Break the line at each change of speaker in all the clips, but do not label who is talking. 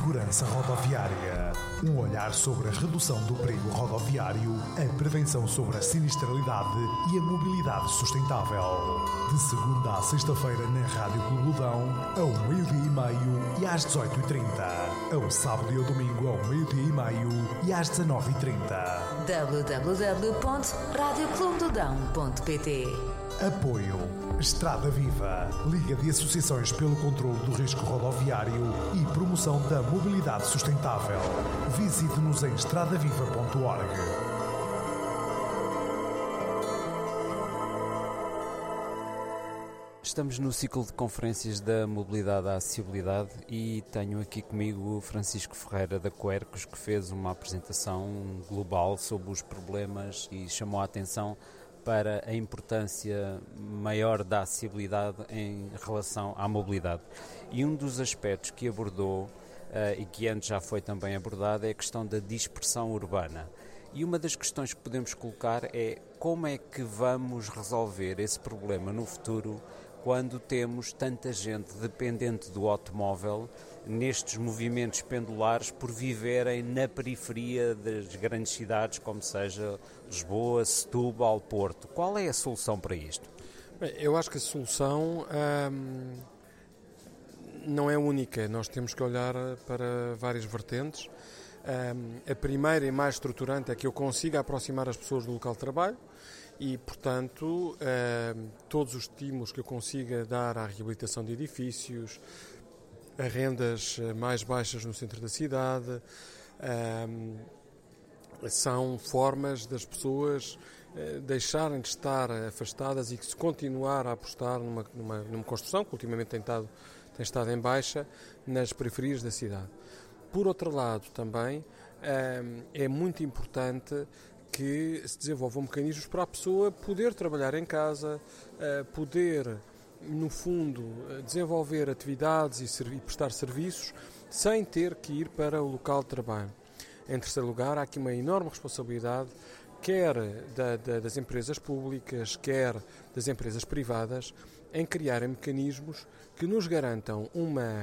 segurança rodoviária. Um olhar sobre a redução do perigo rodoviário, a prevenção sobre a sinistralidade e a mobilidade sustentável. De segunda à sexta-feira na Rádio Clubedão, ao 12h30 e às 18h30. Ao sábado e ao domingo ao 12h30 e às 19h30.
www.radioclubedodão.pt.
Apoio Estrada Viva, Liga de Associações pelo Controlo do Risco Rodoviário e Promoção da Mobilidade Sustentável. Visite-nos em estradaviva.org.
Estamos no ciclo de conferências da mobilidade à acessibilidade e tenho aqui comigo o Francisco Ferreira da Quercus, que fez uma apresentação global sobre os problemas e chamou a atenção para a importância maior da acessibilidade em relação à mobilidade. E um dos aspectos que abordou, e que antes já foi também abordado, é a questão da dispersão urbana. E uma das questões que podemos colocar é como é que vamos resolver esse problema no futuro quando temos tanta gente dependente do automóvel nestes movimentos pendulares por viverem na periferia das grandes cidades, como seja Lisboa, Setúbal, Porto. Qual é a solução para isto?
Bem, eu acho que a solução não é única. Nós temos que olhar para várias vertentes. A primeira e mais estruturante é que eu consiga aproximar as pessoas do local de trabalho e, portanto, todos os estímulos que eu consiga dar à reabilitação de edifícios, a rendas mais baixas no centro da cidade, são formas das pessoas deixarem de estar afastadas e que se continuar a apostar numa construção que ultimamente tem estado em baixa nas periferias da cidade. Por outro lado, também é muito importante que se desenvolvam mecanismos para a pessoa poder trabalhar em casa, poder, no fundo, desenvolver atividades e prestar serviços sem ter que ir para o local de trabalho. Em terceiro lugar, há aqui uma enorme responsabilidade, quer das empresas públicas, quer das empresas privadas, em criarem mecanismos que nos garantam uma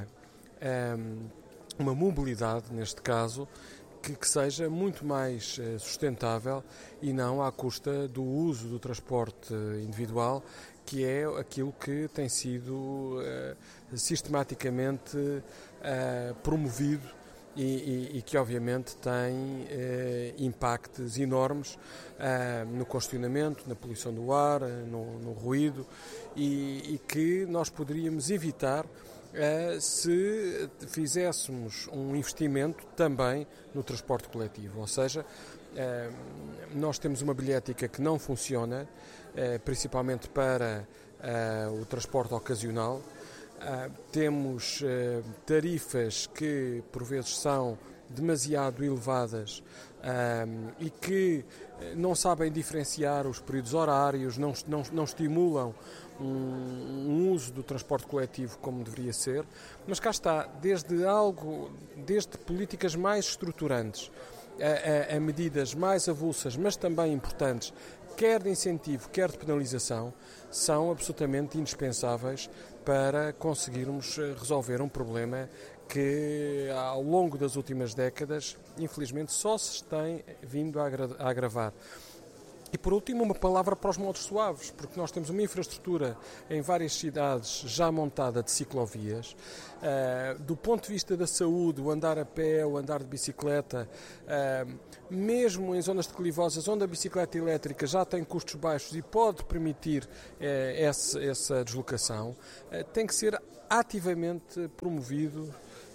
mobilidade, neste caso, que seja muito mais sustentável e não à custa do uso do transporte individual, que é aquilo que tem sido sistematicamente promovido e que obviamente tem impactos enormes no congestionamento, na poluição do ar, no ruído e que nós poderíamos evitar se fizéssemos um investimento também no transporte coletivo, ou seja, nós temos uma bilhética que não funciona, principalmente para o transporte ocasional. Temos tarifas que por vezes são demasiado elevadas e que não sabem diferenciar os períodos horários, não estimulam um uso do transporte coletivo como deveria ser, mas cá está, desde políticas mais estruturantes a medidas mais avulsas, mas também importantes, quer de incentivo, quer de penalização, são absolutamente indispensáveis para conseguirmos resolver um problema que, ao longo das últimas décadas, infelizmente, só se tem vindo a agravar. E, por último, uma palavra para os modos suaves, porque nós temos uma infraestrutura em várias cidades já montada de ciclovias. Do ponto de vista da saúde, o andar a pé, o andar de bicicleta, mesmo em zonas declivosas onde a bicicleta elétrica já tem custos baixos e pode permitir essa deslocação, tem que ser ativamente promovidos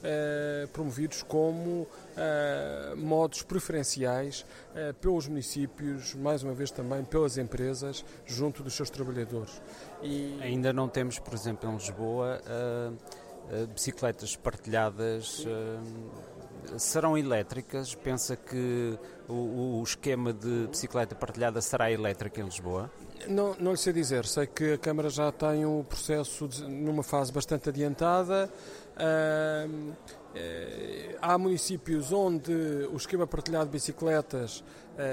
como modos preferenciais pelos municípios, mais uma vez também pelas empresas, junto dos seus trabalhadores.
E ainda não temos, por exemplo, em Lisboa, bicicletas partilhadas. Serão elétricas? Pensa que o esquema de bicicleta partilhada será elétrica em Lisboa?
Não lhe sei dizer. Sei que a Câmara já tem o processo numa fase bastante adiantada. Há municípios onde o esquema partilhado de bicicletas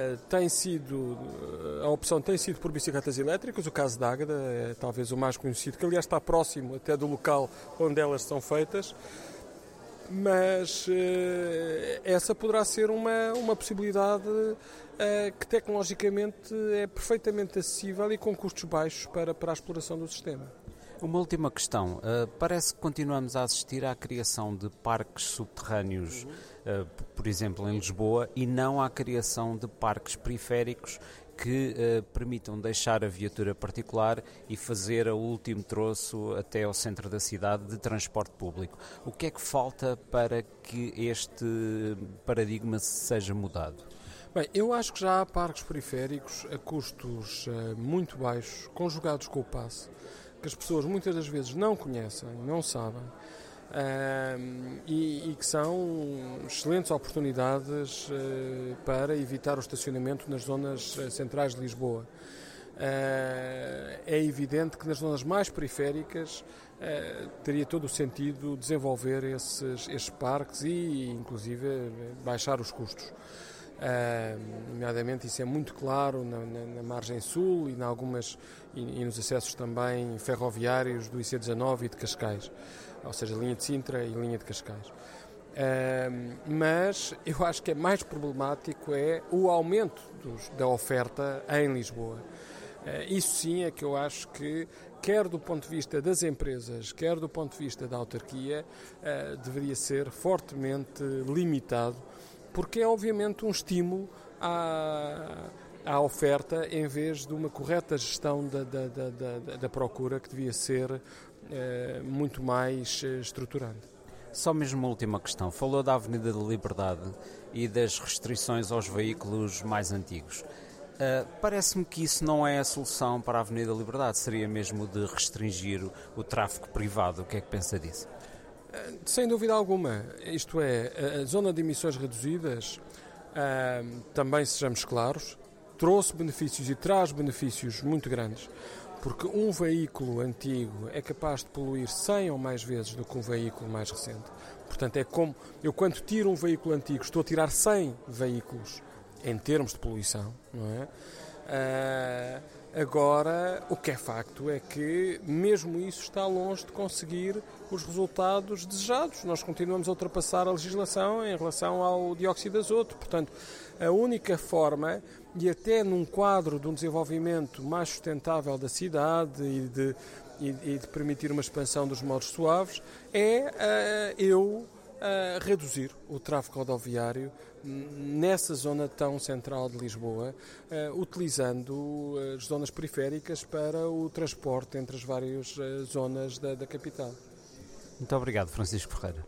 a opção tem sido por bicicletas elétricas. O caso de Águeda é talvez o mais conhecido, que aliás está próximo até do local onde elas são feitas. mas essa poderá ser uma possibilidade que tecnologicamente é perfeitamente acessível e com custos baixos para a exploração do sistema.
Uma última questão. Parece que continuamos a assistir à criação de parques subterrâneos, por exemplo, em Lisboa, e não à criação de parques periféricos que permitam deixar a viatura particular e fazer o último troço até ao centro da cidade de transporte público. O que é que falta para que este paradigma seja mudado?
Bem, eu acho que já há parques periféricos a custos muito baixos, conjugados com o passe, que as pessoas muitas das vezes não conhecem, não sabem, e que são excelentes oportunidades para evitar o estacionamento nas zonas centrais de Lisboa. É evidente que nas zonas mais periféricas teria todo o sentido desenvolver esses parques e, inclusive, baixar os custos. Nomeadamente, isso é muito claro na margem sul e nos acessos também ferroviários do IC19 e de Cascais, ou seja, linha de Sintra e linha de Cascais. Mas eu acho que é mais problemático o aumento da oferta em Lisboa. Isso sim é que eu acho que, quer do ponto de vista das empresas, quer do ponto de vista da autarquia, deveria ser fortemente limitado, porque é obviamente um estímulo à oferta em vez de uma correta gestão da procura, que devia ser muito mais estruturante.
Só mesmo uma última questão. Falou da Avenida da Liberdade e das restrições aos veículos mais antigos. Parece-me que isso não é a solução para a Avenida da Liberdade, seria mesmo de restringir o tráfego privado. O que é que pensa disso?
Sem dúvida alguma. Isto é, a zona de emissões reduzidas, também sejamos claros, trouxe benefícios e traz benefícios muito grandes, porque um veículo antigo é capaz de poluir 100 ou mais vezes do que um veículo mais recente. Portanto, é como eu, quando tiro um veículo antigo, estou a tirar 100 veículos em termos de poluição, não é? Agora, o que é facto é que mesmo isso está longe de conseguir os resultados desejados. Nós continuamos a ultrapassar a legislação em relação ao dióxido de azoto. Portanto, a única forma, e até num quadro de um desenvolvimento mais sustentável da cidade e de permitir uma expansão dos modos suaves, é reduzir o tráfego rodoviário nessa zona tão central de Lisboa, utilizando as zonas periféricas para o transporte entre as várias zonas da capital.
Muito obrigado, Francisco Ferreira.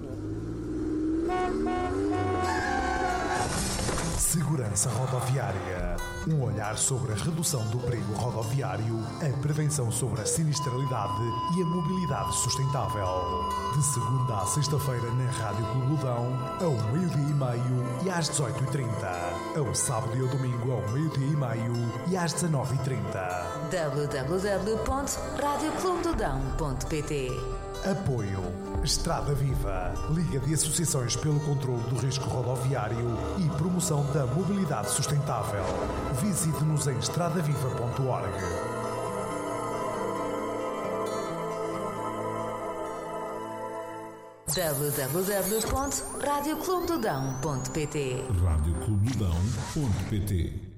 Segurança Rodoviária. Um olhar sobre a redução do perigo rodoviário, a prevenção sobre a sinistralidade e a mobilidade sustentável. De segunda a sexta-feira na Rádio Clubudão, ao 12h30 e às 18h30. Ao sábado e ao domingo ao 12h30 e às 19h30.
www.radioclubedodão.pt.
Apoio Estrada Viva, Liga de Associações pelo Controlo do Risco Rodoviário e Promoção da Mobilidade Sustentável. Visite-nos em estradaviva.org.
www.radioclubedodão.pt.
radioclubedodão.pt